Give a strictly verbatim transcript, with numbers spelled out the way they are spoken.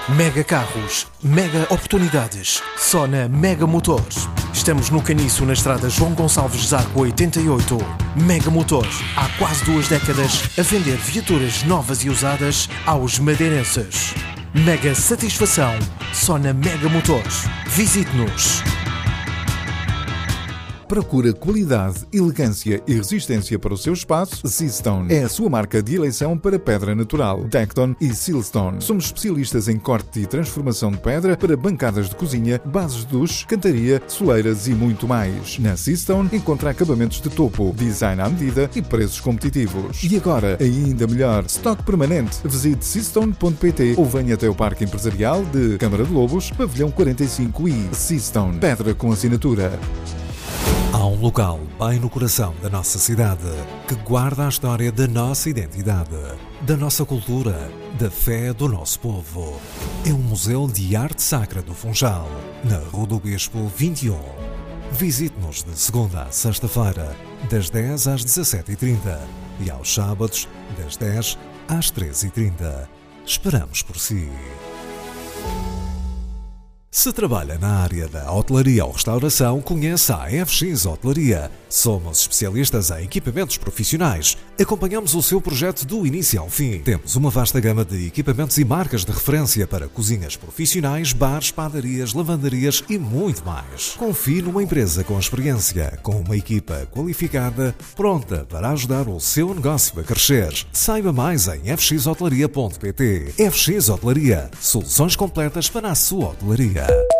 Mega carros, mega oportunidades, só na Mega Motores. Estamos no Caniço, na estrada João Gonçalves Zarco oitenta e oito. Mega Motores, há quase duas décadas, a vender viaturas novas e usadas aos madeirenses. Mega satisfação, só na Mega Motores. Visite-nos. Procura qualidade, elegância e resistência para o seu espaço? Seastone é a sua marca de eleição para pedra natural. Tecton e Sealstone. Somos especialistas em corte e transformação de pedra para bancadas de cozinha, bases de duche, cantaria, soleiras e muito mais. Na Seastone encontra acabamentos de topo, design à medida e preços competitivos. E agora, ainda melhor, estoque permanente. Visite seastone ponto pt ou venha até o Parque Empresarial de Câmara de Lobos, Pavilhão quarenta e cinco e Seastone. Pedra com assinatura. Há um local bem no coração da nossa cidade que guarda a história da nossa identidade, da nossa cultura, da fé do nosso povo. É o Museu de Arte Sacra do Funchal, na Rua do Bispo vinte e um. Visite-nos de segunda a sexta-feira, das dez às dezassete e trinta e aos sábados, das dez às treze e trinta. Esperamos por si. Se trabalha na área da hotelaria ou restauração, conheça a F X Hotelaria. Somos especialistas em equipamentos profissionais. Acompanhamos o seu projeto do início ao fim. Temos uma vasta gama de equipamentos e marcas de referência para cozinhas profissionais, bares, padarias, lavandarias e muito mais. Confie numa empresa com experiência, com uma equipa qualificada, pronta para ajudar o seu negócio a crescer. Saiba mais em f x hotelaria ponto pt. F X Hotelaria. Soluções completas para a sua hotelaria.